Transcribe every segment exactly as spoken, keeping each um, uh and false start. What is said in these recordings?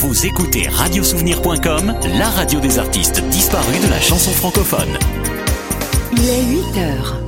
Vous écoutez radio souvenir point com, la radio des artistes disparus de la chanson francophone. Il est huit heures.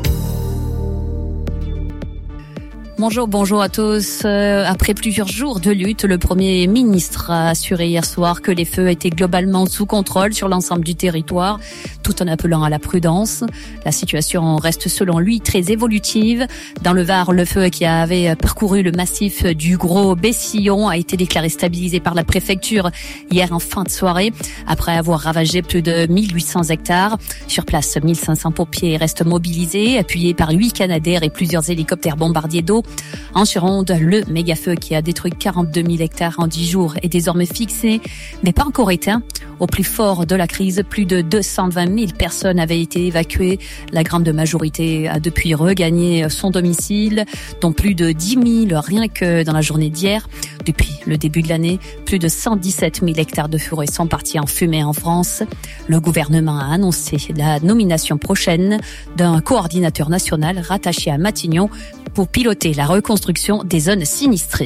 Bonjour, bonjour à tous. Après plusieurs jours de lutte, le Premier ministre a assuré hier soir que les feux étaient globalement sous contrôle sur l'ensemble du territoire, tout en appelant à la prudence. La situation reste selon lui très évolutive. Dans le Var, le feu qui avait parcouru le massif du Gros Bessillon a été déclaré stabilisé par la préfecture hier en fin de soirée, après avoir ravagé plus de mille huit cents hectares. Sur place, mille cinq cents pompiers restent mobilisés, appuyés par huit Canadair et plusieurs hélicoptères bombardiers d'eau. En Gironde, le méga-feu qui a détruit quarante-deux mille hectares en dix jours est désormais fixé, mais pas encore éteint. Au plus fort de la crise, plus de deux cent vingt mille personnes avaient été évacuées. La grande majorité a depuis regagné son domicile, dont plus de dix mille rien que dans la journée d'hier. Depuis le début de l'année, plus de cent dix-sept mille hectares de forêt sont partis en fumée en France. Le gouvernement a annoncé la nomination prochaine d'un coordinateur national rattaché à Matignon pour piloter la reconstruction des zones sinistrées.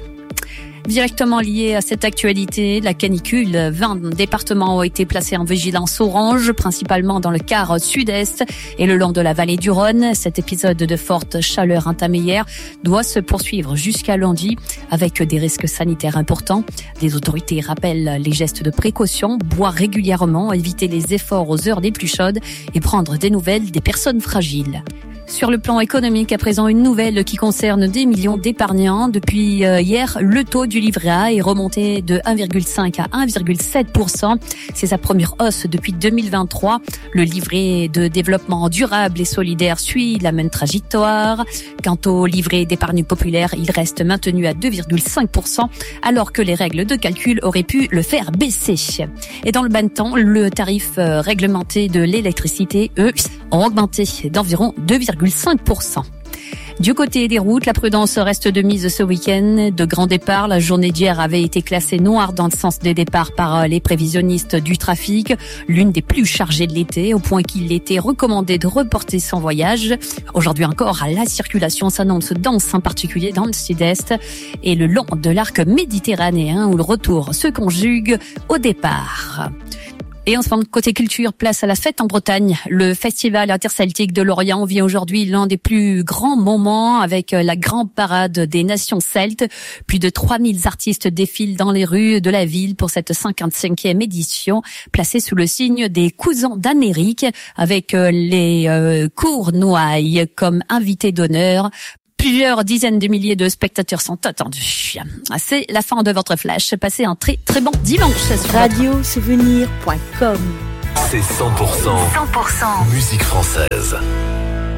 Directement lié à cette actualité, la canicule, vingt départements ont été placés en vigilance orange, principalement dans le quart sud-est et le long de la vallée du Rhône. Cet épisode de forte chaleur entamé hier doit se poursuivre jusqu'à lundi avec des risques sanitaires importants. Les autorités rappellent les gestes de précaution, boire régulièrement, éviter les efforts aux heures les plus chaudes et prendre des nouvelles des personnes fragiles. Sur le plan économique, à présent, une nouvelle qui concerne des millions d'épargnants. Depuis euh, hier, le taux du livret A est remonté de un virgule cinq à un virgule sept pour cent. C'est sa première hausse depuis deux mille vingt-trois. Le livret de développement durable et solidaire suit la même trajectoire. Quant au livret d'épargne populaire, il reste maintenu à deux virgule cinq pour cent, alors que les règles de calcul auraient pu le faire baisser. Et dans le bas de temps, le tarif euh, réglementé de l'électricité, eux, ont augmenté d'environ deux virgule cinq pour cent. Du côté des routes, la prudence reste de mise ce week-end. De grands départs, la journée d'hier avait été classée noire dans le sens des départs par les prévisionnistes du trafic, l'une des plus chargées de l'été, au point qu'il était recommandé de reporter son voyage. Aujourd'hui encore, la circulation s'annonce dense, en particulier dans le sud-est et le long de l'arc méditerranéen où le retour se conjugue au départ. Et ensemble, côté culture, place à la fête en Bretagne. Le festival interceltique de Lorient vit aujourd'hui l'un des plus grands moments avec la grande parade des nations celtes. Plus de trois mille artistes défilent dans les rues de la ville pour cette cinquante-cinquième édition, placée sous le signe des cousins d'Amérique, avec les euh, Cournois comme invités d'honneur. Plusieurs dizaines de milliers de spectateurs sont attendus. C'est la fin de votre flash. Passez un très très bon dimanche. radio souvenir point com. C'est cent pour cent, cent pour cent musique française.